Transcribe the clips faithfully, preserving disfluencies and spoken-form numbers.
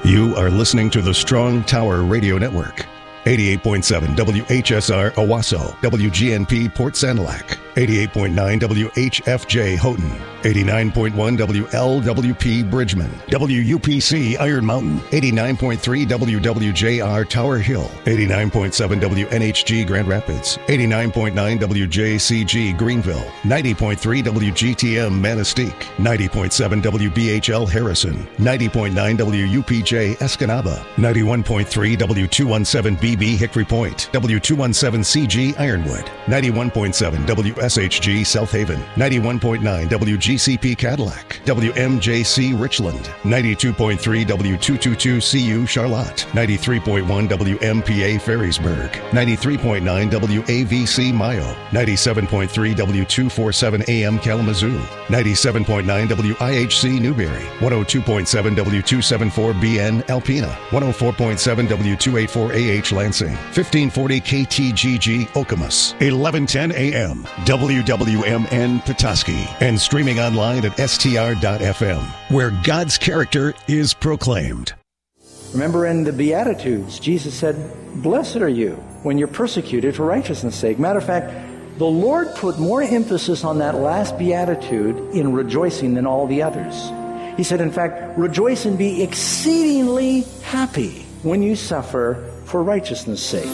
You are listening to the Strong Tower Radio Network. eighty-eight point seven W H S R Owasso, W G N P Port Sanilac, eighty-eight point nine W H F J Houghton, eighty-nine point one W L W P Bridgman, W U P C Iron Mountain, eighty-nine point three W W J R Tower Hill, eighty-nine point seven W N H G Grand Rapids, eighty-nine point nine W J C G Greenville, ninety point three W G T M Manistee, ninety point seven W B H L Harrison, ninety point nine W U P J Escanaba, ninety-one point three W two seventeen B B Hickory Point, W two seventeen C G Ironwood, ninety-one point seven W S H G South Haven, ninety-one point nine W G C P Cadillac, W M J C Richland, ninety-two point three W two twenty-two C U Charlotte, ninety-three point one W M P A Ferrisburg, ninety-three point nine W A V C Mayo, ninety-seven point three W two forty-seven A M Kalamazoo, ninety-seven point nine W I H C Newberry, one oh two point seven W two seventy-four B N Alpena, one oh four point seven W two eighty-four A H Lansing, fifteen forty K T G G Okemos, eleven ten A M W W M N Petoskey, and streaming online at S T R dot F M, where God's character is proclaimed. Remember in the Beatitudes, Jesus said, "Blessed are you when you're persecuted for righteousness' sake." Matter of fact, the Lord put more emphasis on that last beatitude in rejoicing than all the others. He said, in fact, rejoice and be exceedingly happy when you suffer for righteousness' sake.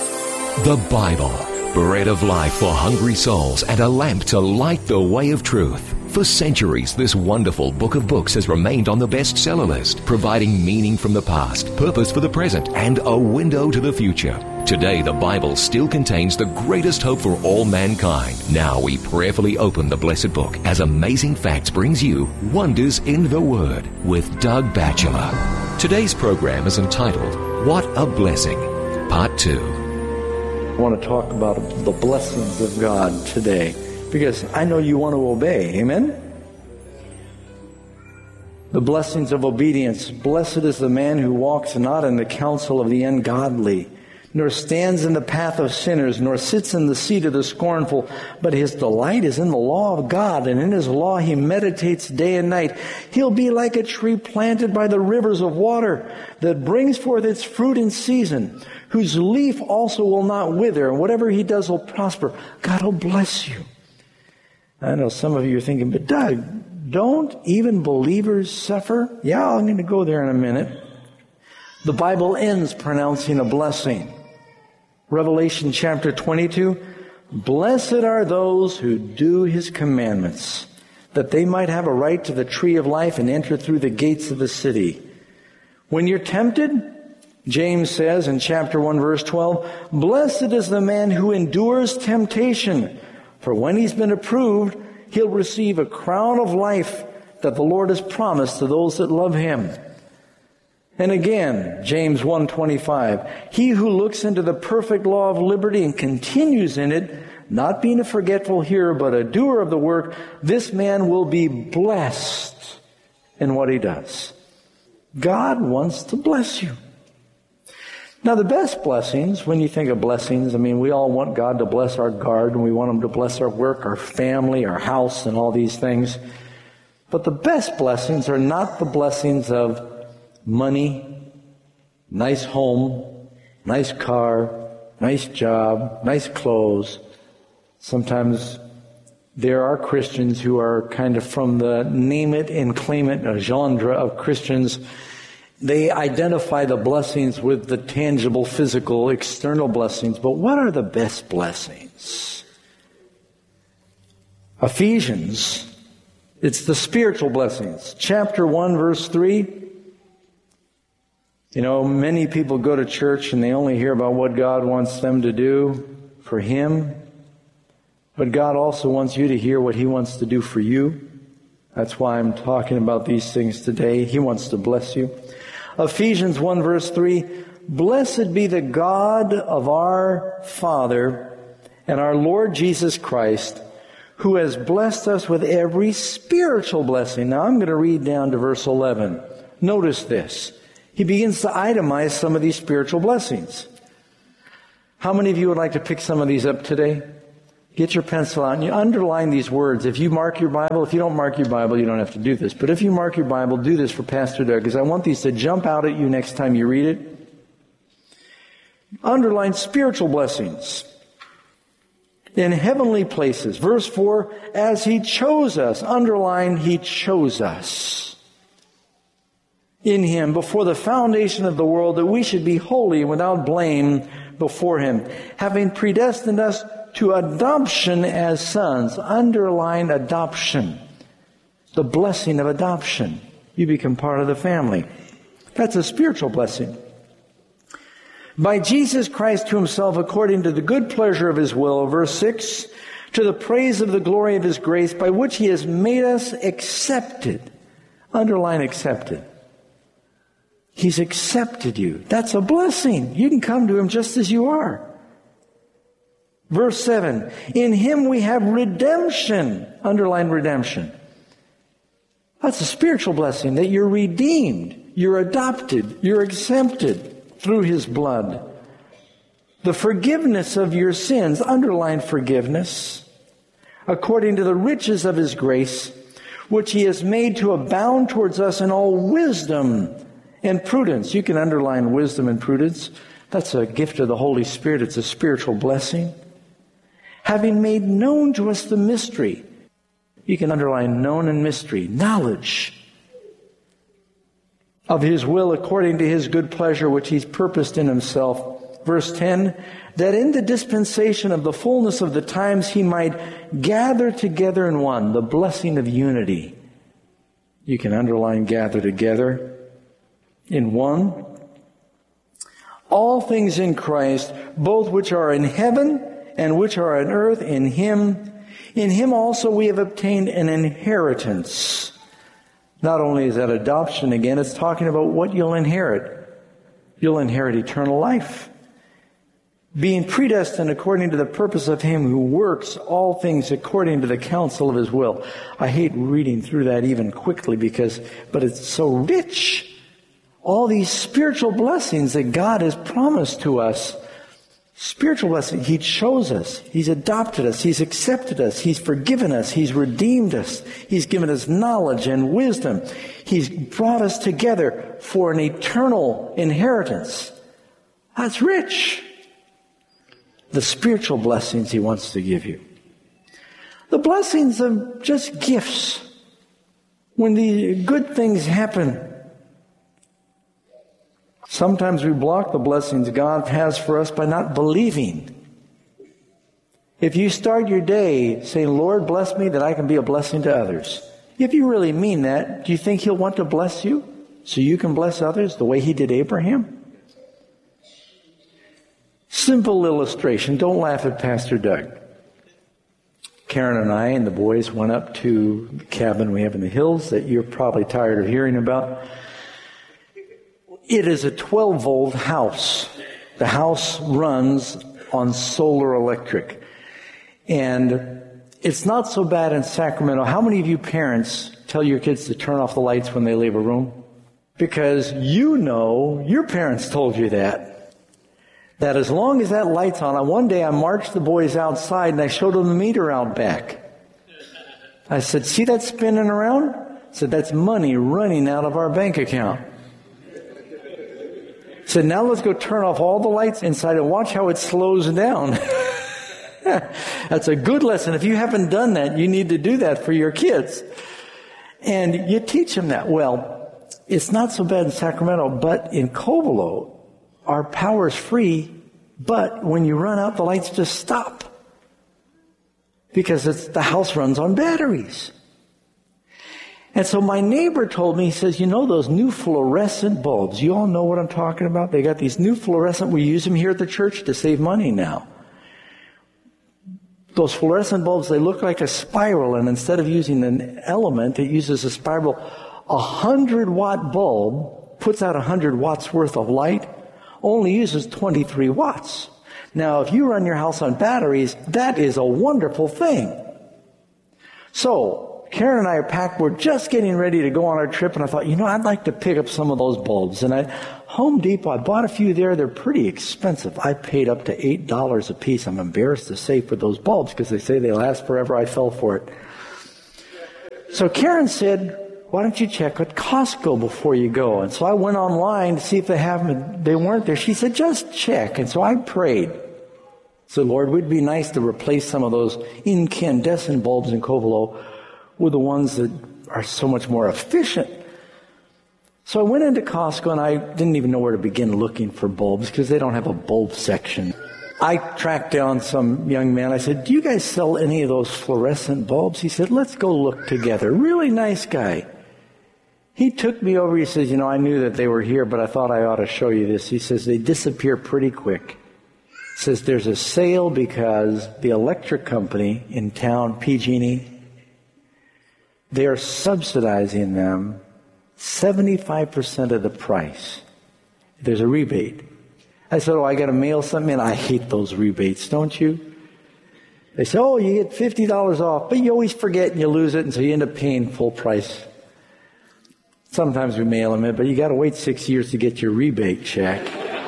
The Bible, bread of life for hungry souls and a lamp to light the way of truth. For centuries, this wonderful book of books has remained on the bestseller list, providing meaning from the past, purpose for the present, and a window to the future. Today, the Bible still contains the greatest hope for all mankind. Now we prayerfully open the blessed book as Amazing Facts brings you Wonders in the Word with Doug Batchelor. Today's program is entitled, What a Blessing, Part two. I want to talk about the blessings of God today, because I know you want to obey. Amen? The blessings of obedience. Blessed is the man who walks not in the counsel of the ungodly, nor stands in the path of sinners, nor sits in the seat of the scornful, but his delight is in the law of God, and in his law he meditates day and night. He'll be like a tree planted by the rivers of water, that brings forth its fruit in season, whose leaf also will not wither, and whatever he does will prosper. God will bless you. I know some of you are thinking, but Doug, don't even believers suffer? Yeah, I'm going to go there in a minute. The Bible ends pronouncing a blessing. Revelation chapter twenty-two, blessed are those who do his commandments, that they might have a right to the tree of life and enter through the gates of the city. When you're tempted, James says in chapter one, verse twelve, blessed is the man who endures temptation, for when he's been approved, he'll receive a crown of life that the Lord has promised to those that love him. And again, James one twenty-five, he who looks into the perfect law of liberty and continues in it, not being a forgetful hearer, but a doer of the work, this man will be blessed in what he does. God wants to bless you. Now, the best blessings, when you think of blessings, I mean, we all want God to bless our garden. We want him to bless our work, our family, our house, and all these things. But the best blessings are not the blessings of money, nice home, nice car, nice job, nice clothes. Sometimes there are Christians who are kind of from the name it and claim it genre of Christians. They identify the blessings with the tangible, physical, external blessings. But what are the best blessings? Ephesians, it's the spiritual blessings. Chapter one, verse three. You know, many people go to church and they only hear about what God wants them to do for him. But God also wants you to hear what he wants to do for you. That's why I'm talking about these things today. He wants to bless you. Ephesians one, verse three, blessed be the God of our Father and our Lord Jesus Christ, who has blessed us with every spiritual blessing. Now I'm going to read down to verse eleven. Notice this. He begins to itemize some of these spiritual blessings. How many of you would like to pick some of these up today? Get your pencil out and you underline these words. If you mark your Bible, if you don't mark your Bible, you don't have to do this. But if you mark your Bible, do this for Pastor Doug, because I want these to jump out at you next time you read it. Underline spiritual blessings in heavenly places. Verse four, as He chose us. Underline, He chose us in Him before the foundation of the world, that we should be holy and without blame before Him, having predestined us to adoption as sons. Underline adoption. The blessing of adoption. You become part of the family. That's a spiritual blessing. By Jesus Christ to Himself, according to the good pleasure of His will. Verse six, to the praise of the glory of His grace, by which He has made us accepted. Underline accepted. He's accepted you. That's a blessing. You can come to Him just as you are. Verse seven, in Him we have redemption. Underline redemption. That's a spiritual blessing, that you're redeemed, you're adopted, you're exempted through His blood. The forgiveness of your sins. Underline forgiveness. According to the riches of His grace, which He has made to abound towards us in all wisdom and prudence. You can underline wisdom and prudence. That's a gift of the Holy Spirit. It's a spiritual blessing. Having made known to us the mystery. You can underline known and mystery. Knowledge of His will according to His good pleasure, which He's purposed in Himself. Verse ten, that in the dispensation of the fullness of the times He might gather together in one. The blessing of unity. You can underline gather together in one. All things in Christ, both which are in heaven and which are on earth, in Him. In Him also we have obtained an inheritance. Not only is that adoption again, it's talking about what you'll inherit. You'll inherit eternal life. Being predestined according to the purpose of Him who works all things according to the counsel of His will. I hate reading through that even quickly because, but it's so rich. All these spiritual blessings that God has promised to us. Spiritual blessing. He chose us. He's adopted us. He's accepted us. He's forgiven us. He's redeemed us. He's given us knowledge and wisdom. He's brought us together for an eternal inheritance. That's rich. The spiritual blessings He wants to give you. The blessings of just gifts. When the good things happen, sometimes we block the blessings God has for us by not believing. If you start your day saying, Lord, bless me that I can be a blessing to others. If you really mean that, do you think He'll want to bless you so you can bless others the way He did Abraham? Simple illustration. Don't laugh at Pastor Doug. Karen and I and the boys went up to the cabin we have in the hills that you're probably tired of hearing about. It is a twelve volt house. The house runs on solar electric. And it's not so bad in Sacramento. How many of you parents tell your kids to turn off the lights when they leave a room? Because you know, your parents told you that. That as long as that light's on, one day I marched the boys outside and I showed them the meter out back. I said, see that spinning around? I said, that's money running out of our bank account. I said, now let's go turn off all the lights inside and watch how it slows down. That's a good lesson. If you haven't done that, you need to do that for your kids. And you teach them that. Well, it's not so bad in Sacramento, but in Covelo, our power is free, but when you run out, the lights just stop. Because it's, the house runs on batteries. And so my neighbor told me, he says, you know those new fluorescent bulbs? You all know what I'm talking about? They got these new fluorescent, we use them here at the church to save money now. Those fluorescent bulbs, they look like a spiral, and instead of using an element, it uses a spiral. A hundred watt bulb puts out a hundred watts worth of light, only uses twenty-three watts. Now, if you run your house on batteries, that is a wonderful thing. So, Karen and I are packed. We're just getting ready to go on our trip, and I thought, you know, I'd like to pick up some of those bulbs. And I Home Depot, I bought a few there. They're pretty expensive. I paid up to eight dollars a piece. I'm embarrassed to say for those bulbs because they say they last forever. I fell for it. So Karen said, why don't you check at Costco before you go? And so I went online to see if they have them. They weren't there. She said, just check. And so I prayed. So, Lord, it would be nice to replace some of those incandescent bulbs in Covelo with the ones that are so much more efficient. So I went into Costco, and I didn't even know where to begin looking for bulbs because they don't have a bulb section. I tracked down some young man. I said, do you guys sell any of those fluorescent bulbs? He said, let's go look together. Really nice guy. He took me over. He says, you know, I knew that they were here, but I thought I ought to show you this. He says, they disappear pretty quick. He says, there's a sale because the electric company in town, P G and E, they're subsidizing them seventy-five percent of the price. There's a rebate. I said, oh, I got to mail something in. I hate those rebates, don't you? They say, oh, you get fifty dollars off, but you always forget and you lose it, and so you end up paying full price. Sometimes we mail them in, but you got to wait six years to get your rebate check.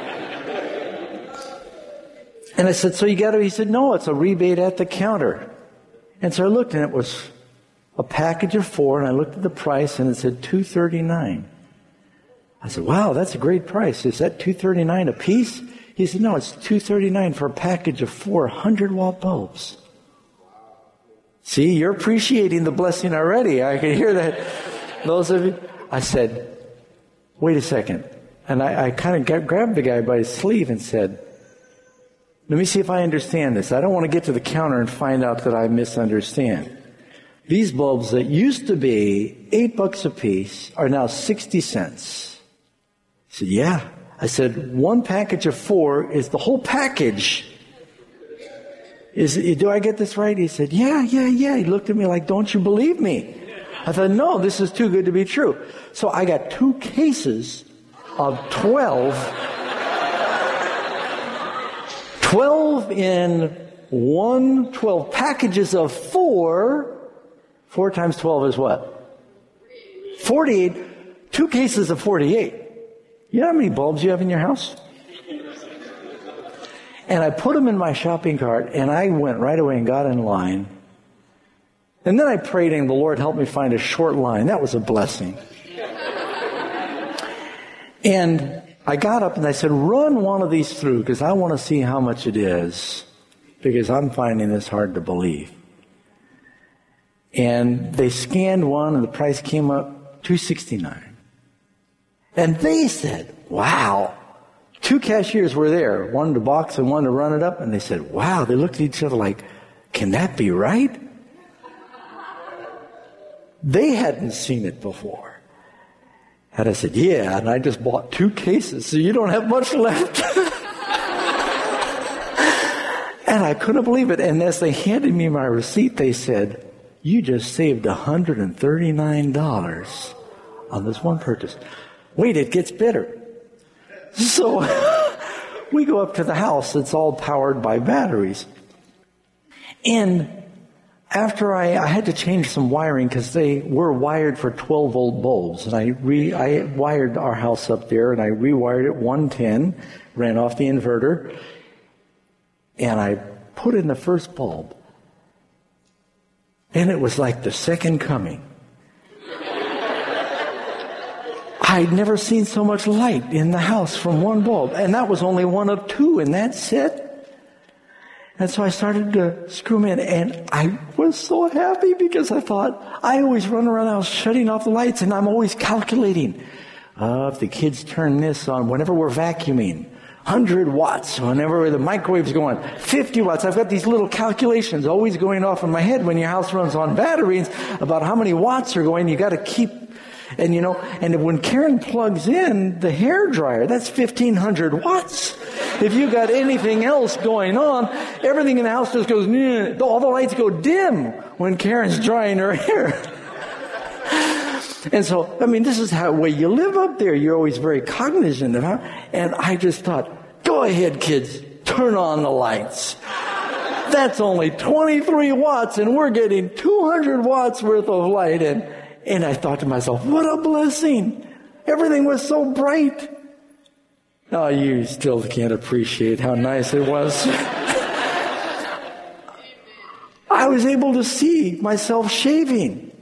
And I said, so you got to, he said, no, it's a rebate at the counter. And so I looked, and it was a package of four, and I looked at the price, and it said two thirty-nine. I said, wow, that's a great price. Is that two thirty-nine a piece? He said, no, it's two thirty-nine for a package of four one hundred watt bulbs. See, you're appreciating the blessing already. I can hear that. Those of you, I said, wait a second. And I, I kind of grabbed the guy by his sleeve and said, let me see if I understand this. I don't want to get to the counter and find out that I misunderstand. These bulbs that used to be eight bucks a piece are now sixty cents. He said, yeah. I said, one package of four is the whole package. Is do I get this right? He said, yeah, yeah, yeah. He looked at me like, don't you believe me? I thought, no, this is too good to be true. So I got two cases of twelve. twelve in one, twelve packages of four. Four times twelve is what? forty-eight. Two cases of forty-eight. You know how many bulbs you have in your house? And I put them in my shopping cart, and I went right away and got in line. And then I prayed, and the Lord helped me find a short line. That was a blessing. And I got up and I said, run one of these through because I want to see how much it is because I'm finding this hard to believe. And they scanned one and the price came up two sixty-nine. And they said, wow. Two cashiers were there, one to box and one to run it up. And they said, wow. They looked at each other like, can that be right? They hadn't seen it before. And I said, yeah, and I just bought two cases, so you don't have much left. And I couldn't believe it. And as they handed me my receipt, they said, you just saved one hundred thirty-nine dollars on this one purchase. Wait, it gets better. So we go up to the house. It's all powered by batteries. And after I, I had to change some wiring because they were wired for twelve volt bulbs. And I re, I wired our house up there and I rewired it one ten, ran off the inverter, and I put in the first bulb. And it was like the second coming. I'd never seen so much light in the house from one bulb. And that was only one of two, and that's it. And so I started to screw them in, and I was so happy because I thought, I always run around the house shutting off the lights, and I'm always calculating. Uh, if the kids turn this on, whenever we're vacuuming, one hundred watts, whenever the microwave's going, fifty watts. I've got these little calculations always going off in my head when your house runs on batteries about how many watts are going. You got to keep, and you know, and when Karen plugs in the hair dryer, that's fifteen hundred watts. If you got anything else going on, everything in the house just goes, all the lights go dim when Karen's drying her hair. And so, I mean, this is how way you live up there. You're always very cognizant of how, and I just thought, go ahead, kids, turn on the lights. That's only twenty-three watts, and we're getting two hundred watts worth of light. And, and I thought to myself, what a blessing. Everything was so bright. Oh, you still can't appreciate how nice it was. I was able to see myself shaving.